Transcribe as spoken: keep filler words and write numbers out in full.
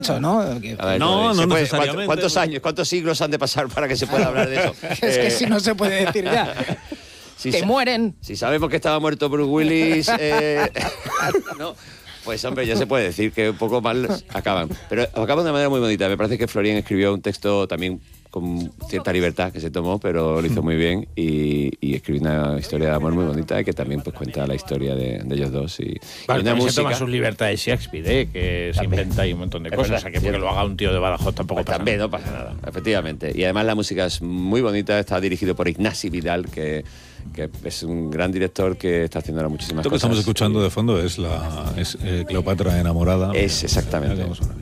¿no? Que... A ver, no, no puede, necesariamente. ¿Cuántos años, cuántos siglos han de pasar para que se pueda hablar de eso? Es que eh... si no se puede decir ya. Si Te sa- mueren. Si sabemos que estaba muerto Bruce Willis, eh, no, pues hombre, ya se puede decir que un poco mal acaban. Pero acaban de manera muy bonita. Me parece que Florian escribió un texto también con cierta libertad que se tomó, pero lo hizo muy bien y, y escribió una historia de amor muy bonita y que también pues cuenta la historia de, de ellos dos. Y, vale, y una música... se toma sus libertades Shakespeare, ¿eh? Que se inventa ahí un montón de es cosas. Verdad, o sea, que porque lo haga un tío de Badajoz tampoco pues pasa también nada. no pasa nada, efectivamente. Y además la música es muy bonita, está dirigido por Ignasi Vidal, que... que es un gran director que está haciendo ahora muchísimas Esto cosas. Lo que estamos escuchando de fondo es la es, eh, Cleopatra enamorada. Es exactamente.